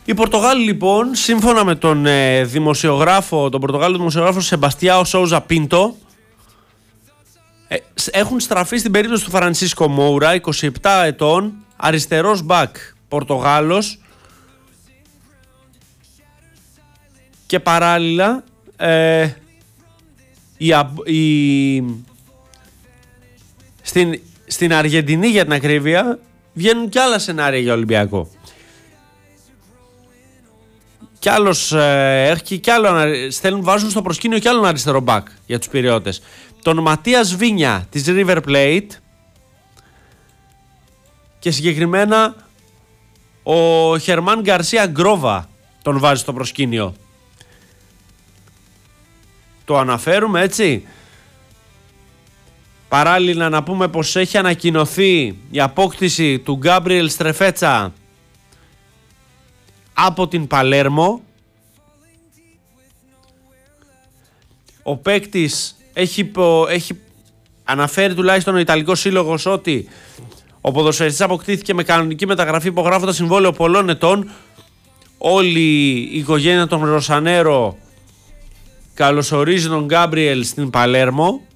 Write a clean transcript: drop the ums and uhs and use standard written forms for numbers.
Οι Πορτογάλοι λοιπόν, σύμφωνα με τον Πορτογάλο δημοσιογράφο Σεμπαστιάο Σόουζα Πίντο, έχουν στραφεί στην περίπτωση του Φρανσίσκο Μόουρα, 27 ετών, αριστερός μπακ, Πορτογάλος, και παράλληλα στην Αργεντινή, για την ακρίβεια, βγαίνουν κι άλλα σενάρια για Ολυμπιακό. Κι άλλος έχει κι άλλο, βάζουν στο προσκήνιο κι άλλον αριστερό μπακ για τους Πειριώτες. Τον Ματίας Βίνια της River Plate, και συγκεκριμένα ο Χερμάν Γκαρσία Γκρόβα τον βάζει στο προσκήνιο. Το αναφέρουμε έτσι. Παράλληλα να πούμε πως έχει ανακοινωθεί η απόκτηση του Γκάμπριελ Στρεφέτσα από την Παλέρμο. Ο παίκτης έχει αναφέρει τουλάχιστον ο Ιταλικός Σύλλογος ότι ο ποδοσφαιριστής αποκτήθηκε με κανονική μεταγραφή υπογράφοντας συμβόλαιο πολλών ετών. Όλη η οικογένεια των Ροσανέρο καλωσορίζει τον Γκάμπριελ στην Παλέρμο.